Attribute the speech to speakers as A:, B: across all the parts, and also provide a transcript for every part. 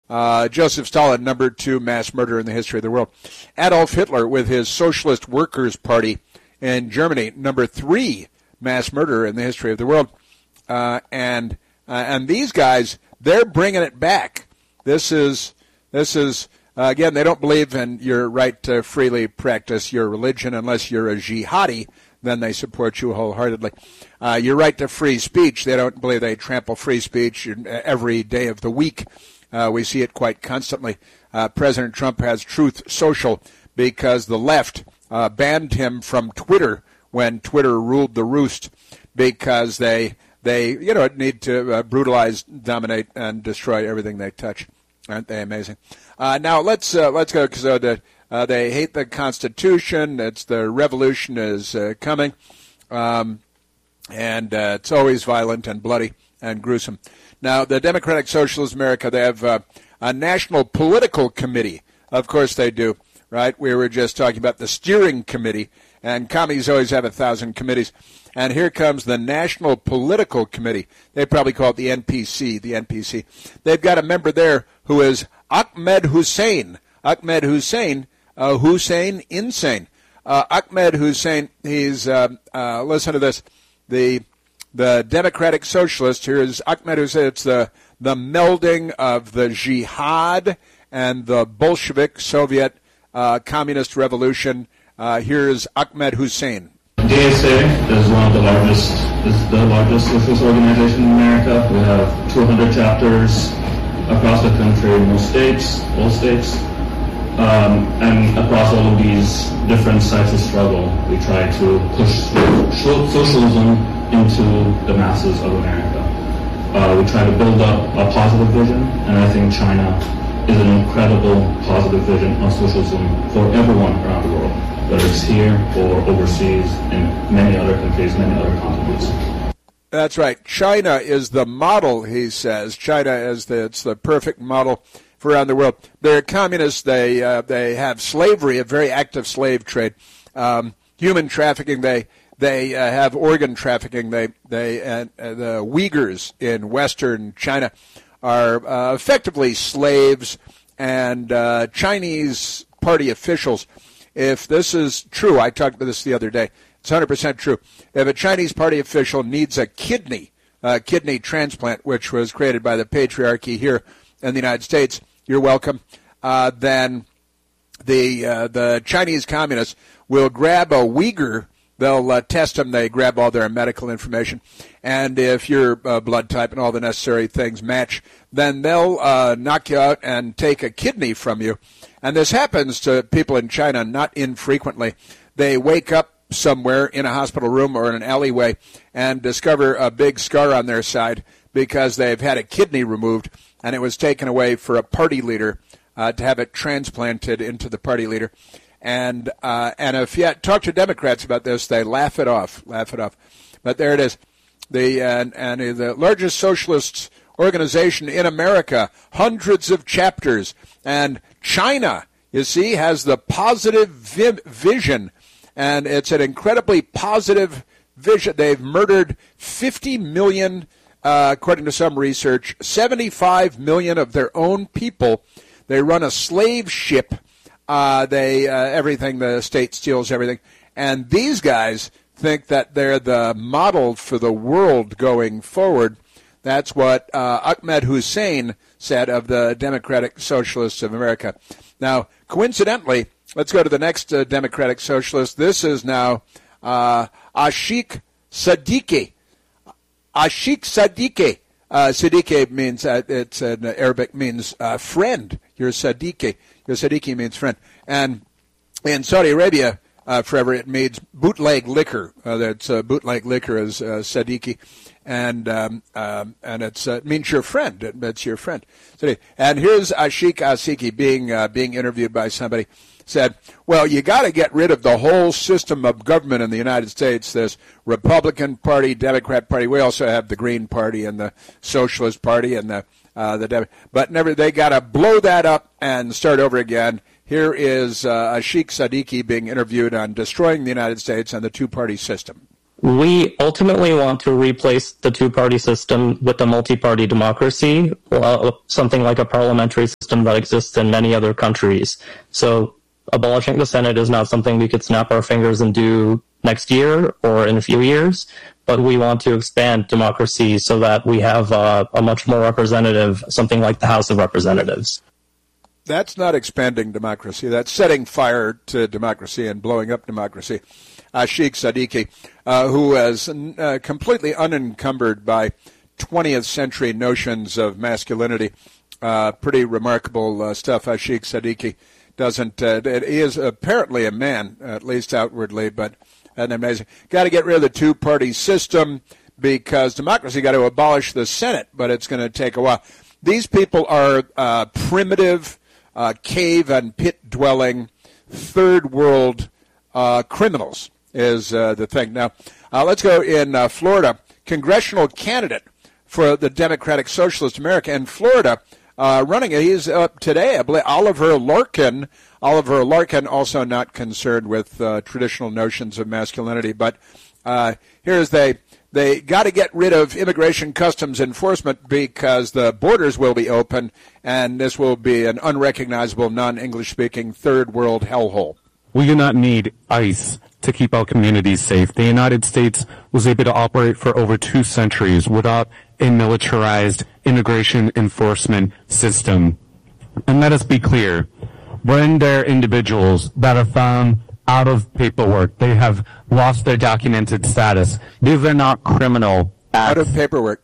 A: Joseph Stalin, number 2 mass murderer in the history of the world. Adolf Hitler with his Socialist Workers' Party in Germany, number 3 mass murderer in the history of the world. And these guys, they're bringing it back. This is again, they don't believe in your right to freely practice your religion unless you're a jihadi. Then they support you wholeheartedly. Your right to free speech, they don't believe they trample free speech every day of the week. We see it quite constantly. President Trump has Truth Social because the left banned him from Twitter when Twitter ruled the roost because they need to brutalize, dominate, and destroy everything they touch. Aren't they amazing? Now let's go because they hate the Constitution. It's the revolution is coming, and it's always violent and bloody and gruesome. Now the Democratic Socialist America, they have a national political committee. Of course they do, right? We were just talking about the steering committee, and commies always have 1,000 committees. And here comes the National Political Committee. They probably call it the NPC, They've got a member there who is Ahmed Hussein. Ahmed Hussein, insane. Ahmed Hussein, he's, listen to this, the Democratic Socialist, here is Ahmed Hussein. It's the melding of the jihad and the Bolshevik Soviet communist revolution. Here's Ahmed Hussein.
B: DSA is the largest socialist organization in America. We have 200 chapters across the country, all states, and across all of these different sites of struggle, we try to push socialism into the masses of America. We try to build up a positive vision, and I think China is an incredible positive vision of socialism for everyone around the world, whether it's here or overseas in many other countries, many other continents.
A: That's right. China is the model, he says. China is it's the perfect model for around the world. They're communists. They have slavery, a very active slave trade, human trafficking. They have organ trafficking. The Uyghurs in Western China are effectively slaves, and Chinese party officials. If this is true, I talked about this the other day, it's 100% true. If a Chinese party official needs a kidney transplant, which was created by the patriarchy here in the United States, you're welcome, then the Chinese communists will grab a Uyghur. They'll test them. They grab all their medical information. And if your blood type and all the necessary things match, then they'll knock you out and take a kidney from you. And this happens to people in China not infrequently. They wake up somewhere in a hospital room or in an alleyway and discover a big scar on their side because they've had a kidney removed and it was taken away for a party leader to have it transplanted into the party leader. And if you talk to Democrats about this, they laugh it off. But there it is. The largest socialist organization in America, hundreds of chapters. And China, you see, has the positive vision. And it's an incredibly positive vision. They've murdered 50 million, according to some research, 75 million of their own people. They run a slave ship. Everything, the state steals everything. And these guys think that they're the model for the world going forward. That's what Ahmed Hussein said of the Democratic Socialists of America. Now, coincidentally, let's go to the next Democratic Socialist. This is now Ashik Siddiqui. Ashik Siddiqui. Siddiqui means, it's in Arabic, means friend. You're Siddiqui. Your Siddiqui means friend. And in Saudi Arabia, forever, it means bootleg liquor. That's bootleg liquor is Siddiqui. And it means your friend. It's your friend. And here's Ashik Siddiqui being interviewed by somebody. Said, well, you got to get rid of the whole system of government in the United States. This Republican Party, Democrat Party. We also have the Green Party and the Socialist Party and but they got to blow that up and start over again. Here is Ashik Siddiqui being interviewed on destroying the United States and the two-party system.
C: We ultimately want to replace the two-party system with a multi-party democracy, something like a parliamentary system that exists in many other countries. So abolishing the Senate is not something we could snap our fingers and do next year or in a few years, but we want to expand democracy so that we have a much more representative, something like the House of Representatives.
A: That's not expanding democracy. That's setting fire to democracy and blowing up democracy. Ashiq Siddiqui, who is completely unencumbered by 20th century notions of masculinity. Pretty remarkable stuff. Ashiq Siddiqui doesn't. He is apparently a man, at least outwardly, but amazing. Got to get rid of the two-party system because democracy got to abolish the Senate, but it's going to take a while. These people are primitive, cave and pit-dwelling, third world criminals. Is the thing. Now, let's go in Florida. Congressional candidate for the Democratic Socialist America in Florida running. He's up today, I believe, Oliver Larkin. Oliver Larkin, also not concerned with traditional notions of masculinity, but here's they got to get rid of immigration customs enforcement because the borders will be open, and this will be an unrecognizable, non-English-speaking third world hellhole.
D: We do not need ICE to keep our communities safe. The United States was able to operate for over 2 centuries without a militarized immigration enforcement system. And let us be clear, when there are individuals that are found out of paperwork, they have lost their documented status, these are not criminal acts.
A: Out of paperwork.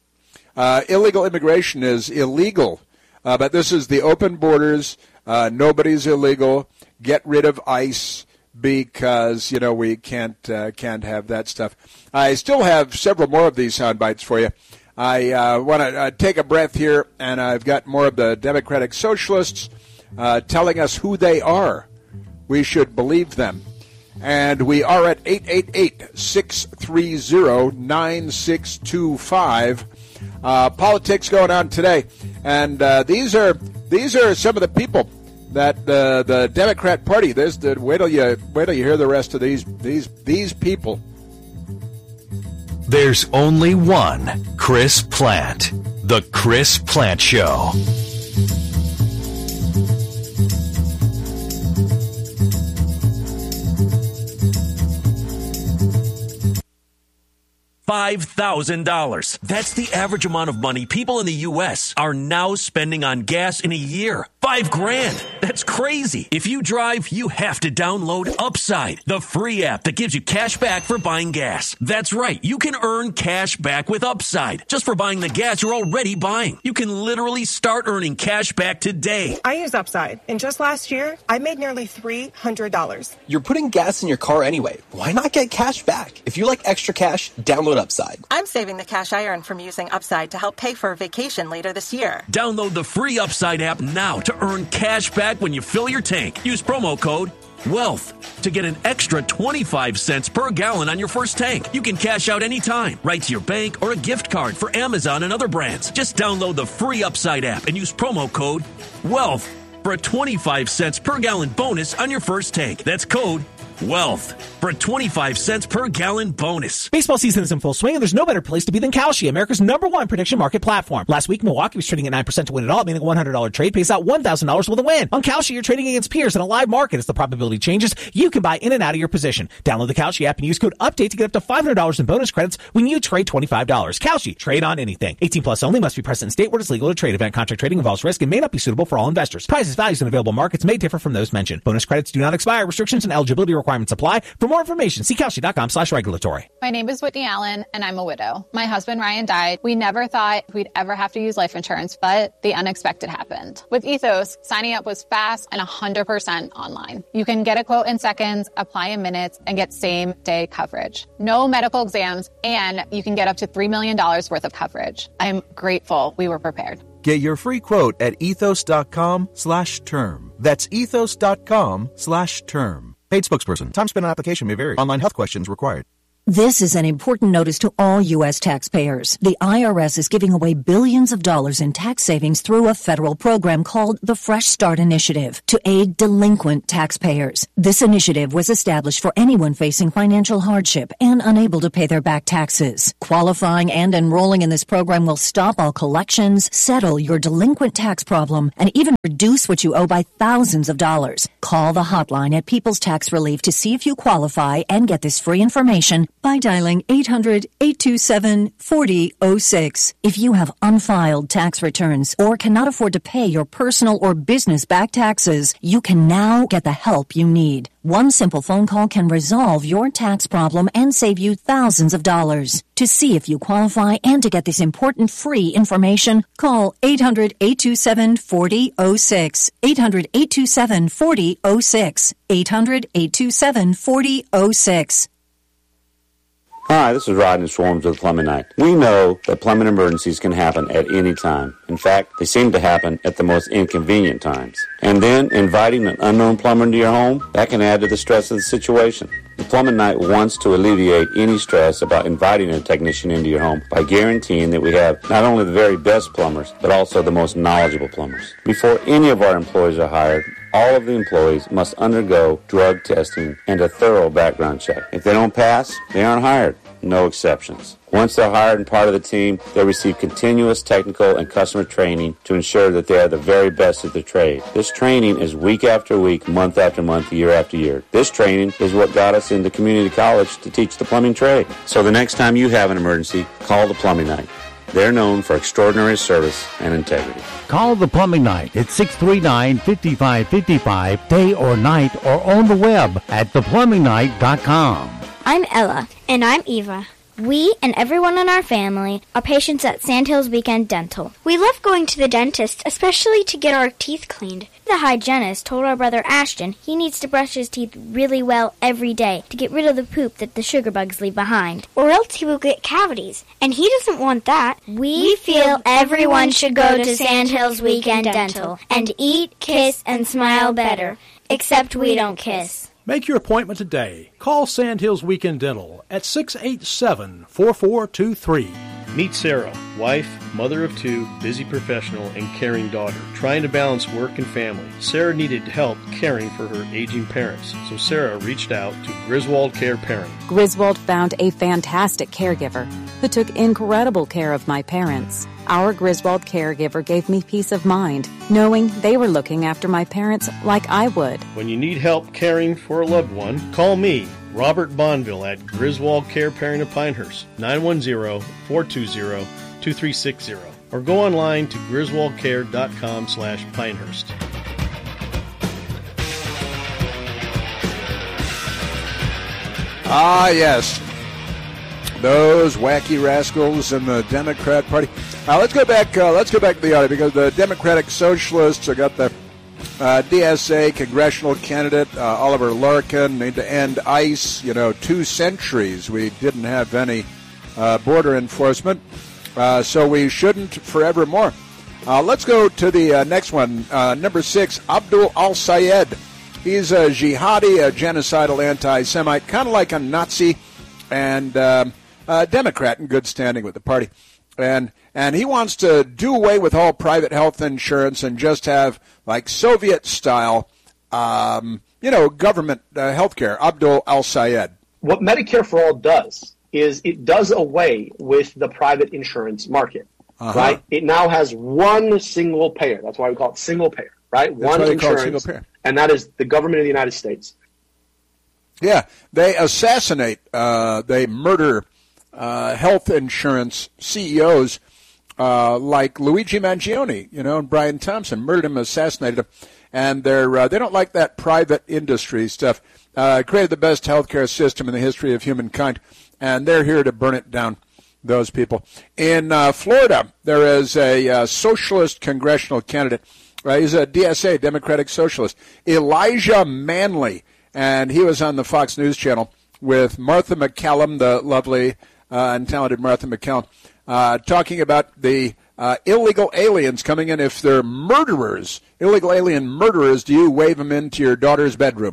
A: Illegal immigration is illegal, but this is the open borders. Nobody's illegal. Get rid of ICE because, we can't have that stuff. I still have several more of these sound bites for you. I want to take a breath here, and I've got more of the Democratic Socialists telling us who they are. We should believe them. And we are at 888-630-9625. Politics going on today. And these are some of the people that the Democrat Party. Wait till you hear the rest of these people.
E: There's only one Chris Plante, The Chris Plante Show. $5,000. That's the average amount of money people in the U.S. are now spending on gas in a year. $5,000. That's crazy. If you drive, you have to download Upside, the free app that gives you cash back for buying gas. That's right. You can earn cash back with Upside just for buying the gas you're already buying. You can literally start earning cash back today.
F: I use Upside, and just last year, I made nearly $300.
G: You're putting gas in your car anyway. Why not get cash back? If you like extra cash, download Upside.
F: I'm saving the cash I earn from using Upside to help pay for a vacation later this year.
E: Download the free Upside app now to earn cash back when you fill your tank. Use promo code WEALTH to get an extra 25 cents per gallon on your first tank. You can cash out anytime, right to your bank or a gift card for Amazon and other brands. Just download the free Upside app and use promo code WEALTH for a 25 cents per gallon bonus on your first tank. That's code WEALTH for a 25 cents per gallon bonus.
H: Baseball season is in full swing, and there's no better place to be than Kalshi, America's #1 prediction market platform. Last week, Milwaukee was trading at 9% to win it all, meaning a $100 trade pays out $1,000 with a win. On Kalshi, you're trading against peers in a live market. As the probability changes, you can buy in and out of your position. Download the Kalshi app and use code UPDATE to get up to $500 in bonus credits when you trade $25. Kalshi, trade on anything. 18 plus only, must be present in state where it's legal to trade. Event contract trading involves risk and may not be suitable for all investors. Prices, values, and available markets may differ from those mentioned. Bonus credits do not expire. Restrictions and eligibility requirements apply. For more information, see Kalshi.com/regulatory.
I: My name is Whitney Allen, and I'm a widow. My husband, Ryan, died. We never thought we'd ever have to use life insurance, but the unexpected happened. With Ethos, signing up was fast and 100% online. You can get a quote in seconds, apply in minutes, and get same-day coverage. No medical exams, and you can get up to $3 million worth of coverage. I'm grateful we were prepared.
J: Get your free quote at ethos.com/term. That's ethos.com/term. Paid spokesperson. Time spent on application may vary. Online health questions required. This is an important notice to all U.S. taxpayers. The IRS is giving away billions of dollars in tax savings through a federal program called the Fresh Start Initiative to aid delinquent taxpayers. This initiative was established for anyone facing financial hardship and unable to pay their back taxes. Qualifying and enrolling in this program will stop all collections, settle your delinquent tax problem, and even reduce what you owe by thousands of dollars. Call the hotline at People's Tax Relief to see if you qualify and get this free information by dialing 800-827-4006. If you have unfiled tax returns or cannot afford to pay your personal or business back taxes, you can now get the help you need. One simple phone call can resolve your tax problem and save you thousands of dollars. To see if you qualify and to get this important free information, call 800-827-4006. 800-827-4006. 800-827-4006.
K: Hi, this is Rodney Swarms with Plumbing Night. We know that plumbing emergencies can happen at any time. In fact, they seem to happen at the most inconvenient times. And then, inviting an unknown plumber into your home, that can add to the stress of the situation. The Plumbing Night wants to alleviate any stress about inviting a technician into your home by guaranteeing that we have not only the very best plumbers, but also the most knowledgeable plumbers. Before any of our employees are hired, all of the employees must undergo drug testing and a thorough background check. If they don't pass, they aren't hired. No exceptions. Once they're hired and part of the team, they receive continuous technical and customer training to ensure that they are the very best at their trade. This training is week after week, month after month, year after year. This training is what got us into community college to teach the plumbing trade. So the next time you have an emergency, call the Plumbing Night. They're known for extraordinary service and integrity.
L: Call the Plumbing Night at 639-5555, day or night, or on the web at theplumbingnight.com.
M: I'm Ella. And I'm Eva. We and everyone in our family are patients at Sandhills Weekend Dental. We love going to the dentist, especially to get our teeth cleaned. The hygienist told our brother Ashton he needs to brush his teeth really well every day to get rid of the poop that the sugar bugs leave behind, or else he will get cavities, and he doesn't want that. We feel everyone should go to Sandhills Weekend Dental and eat, kiss, and smile better, except we don't kiss.
N: Make your appointment today. Call Sandhills Weekend Dental at 687-4423.
O: Meet Sarah, wife, mother of two, busy professional, and caring daughter, trying to balance work and family. Sarah needed help caring for her aging parents, so Sarah reached out to Griswold Care Parent.
P: Griswold found a fantastic caregiver who took incredible care of my parents. Our Griswold caregiver gave me peace of mind, knowing they were looking after my parents like I would.
O: When you need help caring for a loved one, call me, Robert Bonville, at Griswold Care Parent of Pinehurst, 910-420-2360, or go online to griswoldcare.com/Pinehurst.
A: Ah, yes. Those wacky rascals in the Democrat Party. Let's go back to the audio, because the Democratic Socialists have got the DSA congressional candidate, Oliver Larkin, need to end ICE. 2 centuries we didn't have any border enforcement, so we shouldn't forevermore. Let's go to the next one, number 6, Abdul al-Sayed. He's a jihadi, a genocidal anti-Semite, kind of like a Nazi, and a Democrat in good standing with the party. And he wants to do away with all private health insurance and just have, like, Soviet-style, government health care. Abdul al-Sayed.
Q: What Medicare for All does is it does away with the private insurance market, right? It now has one single payer. That's why we call it single payer, right? One insurance, and that is the government of the United States.
A: Yeah, they assassinate, they murder health insurance CEOs like Luigi Mangione, and Brian Thompson, murdered him, assassinated him, and they don't like that private industry stuff. Created the best healthcare system in the history of humankind, and they're here to burn it down, those people. In Florida, there is a socialist congressional candidate. He's a DSA, Democratic Socialist, Elijah Manley, and he was on the Fox News Channel with Martha McCallum, the lovely and talented Martha McCallum, talking about the illegal aliens coming in. If they're murderers, illegal alien murderers, do you wave them into your daughter's bedroom?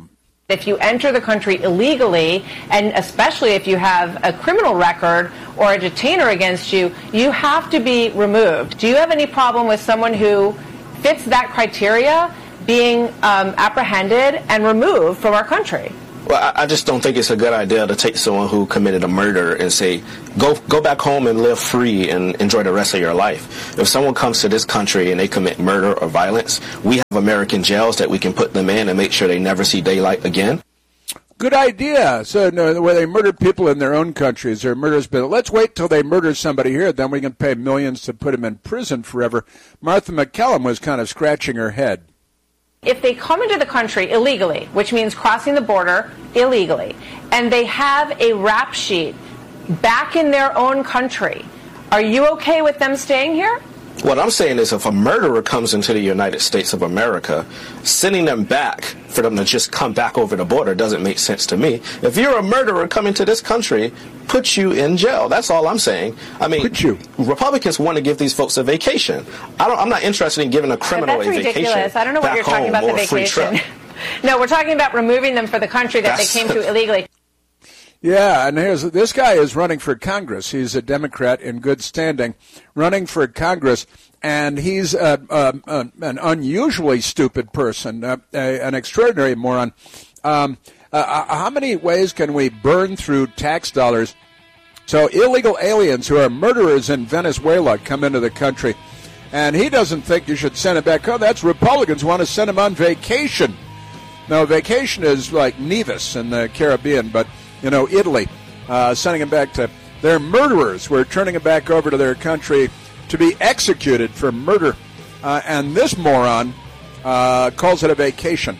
R: If you enter the country illegally, and especially if you have a criminal record or a detainer against you, you have to be removed. Do you have any problem with someone who fits that criteria being apprehended and removed from our country?
S: Well, I just don't think it's a good idea to take someone who committed a murder and say, go back home and live free and enjoy the rest of your life. If someone comes to this country and they commit murder or violence, we have American jails that we can put them in and make sure they never see daylight again.
A: Good idea. So where they murdered people in their own countries, their murders, but let's wait till they murder somebody here, then we can pay millions to put them in prison forever. Martha McCallum was kind of scratching her head.
R: If they come into the country illegally, which means crossing the border illegally, and they have a rap sheet back in their own country, are you okay with them staying here?
S: What I'm saying is if a murderer comes into the United States of America, sending them back for them to just come back over the border doesn't make sense to me. If you're a murderer coming to this country, put you in jail. That's all I'm saying. I mean, Republicans want to give these folks a vacation. I'm not interested in giving a criminal a vacation.
R: That's ridiculous. I don't know what you're talking about, the vacation. No, we're talking about removing them for the country that they came to illegally.
A: Yeah, and this guy is running for Congress. He's a Democrat in good standing, running for Congress, and he's an unusually stupid person, an extraordinary moron. How many ways can we burn through tax dollars so illegal aliens who are murderers in Venezuela come into the country? And he doesn't think you should send them back. Oh, that's Republicans want to send them on vacation. No, vacation is like Nevis in the Caribbean, but Italy, sending them back to their murderers. We're turning them back over to their country to be executed for murder. And this moron calls it a vacation.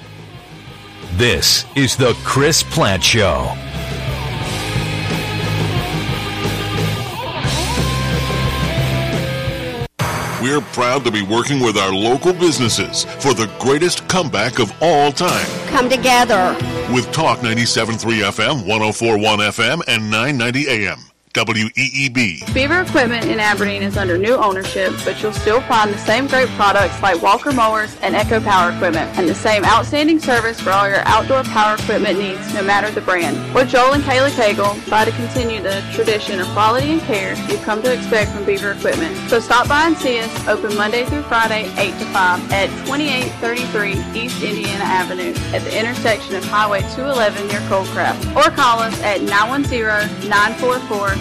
T: This is the Chris Plante Show.
U: We're proud to be working with our local businesses for the greatest comeback of all time.
V: Come together.
U: With Talk 97.3 FM, 104.1 FM, and 990 AM. WEEB.
W: Beaver Equipment in Aberdeen is under new ownership, but you'll still find the same great products like Walker Mowers and Echo Power Equipment, and the same outstanding service for all your outdoor power equipment needs, no matter the brand. We're Joel and Kayla Cagle, try to continue the tradition of quality and care you've come to expect from Beaver Equipment. So stop by and see us, open Monday through Friday, 8 to 5, at 2833 East Indiana Avenue, at the intersection of Highway 211 near Coldcraft, or call us at 910-944-0402.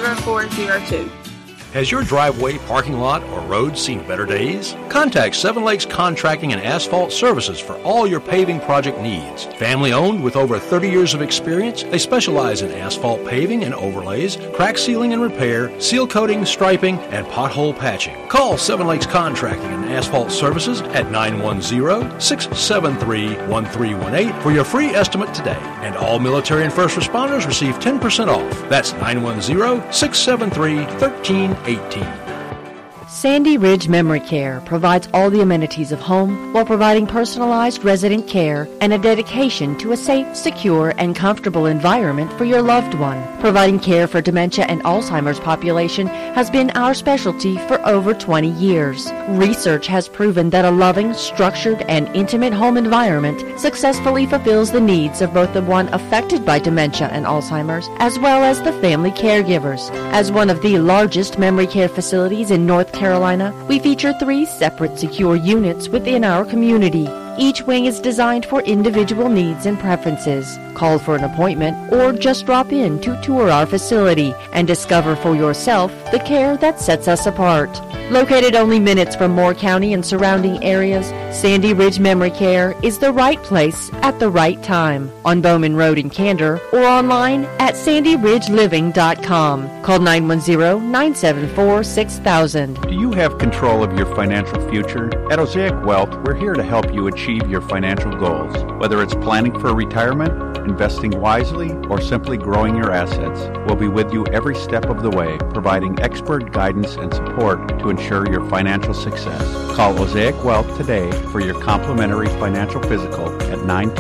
N: Has your driveway, parking lot, or road seen better days? Contact Seven Lakes Contracting and Asphalt Services for all your paving project needs. Family owned with over 30 years of experience, they specialize in asphalt paving and overlays, crack sealing and repair, seal coating, striping, and pothole patching. Call Seven Lakes Contracting and Asphalt Services at 910-673-1318 for your free estimate today. And all military and first responders receive 10% off. That's 910-673-1318.
X: Sandy Ridge Memory Care provides all the amenities of home while providing personalized resident care and a dedication to a safe, secure, and comfortable environment for your loved one. Providing care for dementia and Alzheimer's population has been our specialty for over 20 years. Research has proven that a loving, structured, and intimate home environment successfully fulfills the needs of both the one affected by dementia and Alzheimer's as well as the family caregivers. As one of the largest memory care facilities in North Carolina, we feature 3 separate secure units within our community. Each wing is designed for individual needs and preferences. Call for an appointment or just drop in to tour our facility and discover for yourself the care that sets us apart. Located only minutes from Moore County and surrounding areas, Sandy Ridge Memory Care is the right place at the right time. On Bowman Road in Candor or online at sandyridgeliving.com. Call 910-974-6000.
Y: Do you have control of your financial future? At Osaic Wealth, we're here to help you achieve your financial goals. Whether it's planning for retirement, investing wisely, or simply growing your assets, we'll be with you every step of the way, providing expert guidance and support to ensure your financial success. Call Osaic Wealth today for your complimentary financial physical at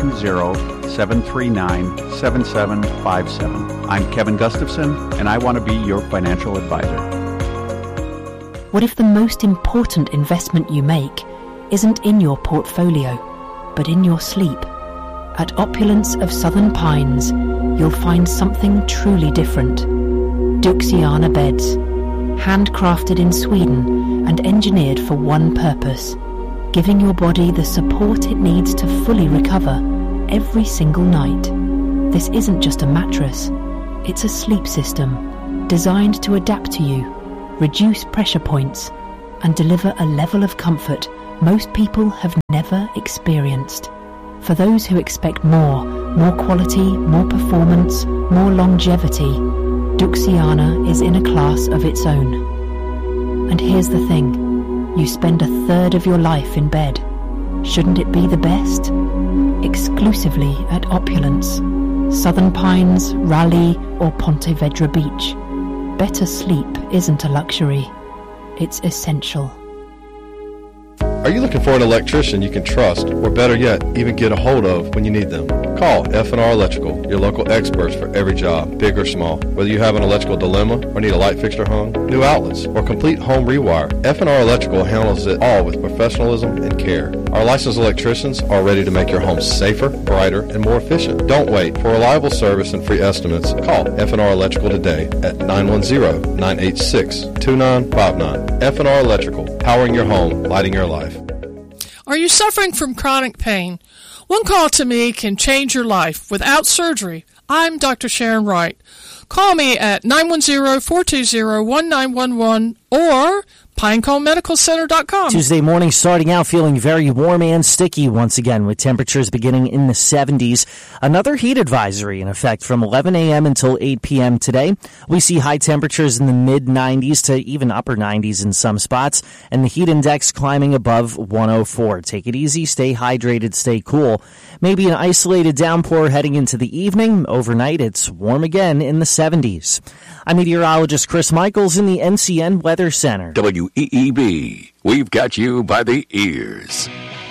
Y: 920-739-7757. I'm Kevin Gustafson, and I want to be your financial advisor.
Z: What if the most important investment you make isn't in your portfolio, but in your sleep? At Opulence of Southern Pines, you'll find something truly different. Duxiana beds, handcrafted in Sweden and engineered for one purpose, giving your body the support it needs to fully recover every single night. This isn't just a mattress, it's a sleep system designed to adapt to you, reduce pressure points, and deliver a level of comfort most people have never experienced. For those who expect more quality, more performance, more longevity, Duxiana is in a class of its own. And here's the thing, you spend a third of your life in bed. Shouldn't it be the best? Exclusively at Opulence, Southern Pines, Raleigh, or Ponte Vedra Beach. Better sleep isn't a luxury, it's essential.
O: Are you looking for an electrician you can trust, or better yet, even get a hold of when you need them? Call F&R Electrical, your local experts for every job, big or small. Whether you have an electrical dilemma or need a light fixture hung, new outlets, or complete home rewire, F&R Electrical handles it all with professionalism and care. Our licensed electricians are ready to make your home safer, brighter, and more efficient. Don't wait. For reliable service and free estimates, call F&R Electrical today at 910-986-2959. F&R Electrical, powering your home, lighting your life.
B: Are you suffering from chronic pain? One call to me can change your life without surgery. I'm Dr. Sharon Wright. Call me at 910-420-1911 or PineConeMedicalCenter.com.
C: Tuesday morning starting out feeling very warm and sticky once again with temperatures beginning in the 70s. Another heat advisory in effect from 11 a.m. until 8 p.m. today. We see high temperatures in the mid-90s to even upper 90s in some spots, and the heat index climbing above 104. Take it easy, stay hydrated, stay cool. Maybe an isolated downpour heading into the evening. Overnight, it's warm again in the 70s. I'm meteorologist Chris Michaels in the NCN Weather Center.
D: WEEB, we've got you by the ears.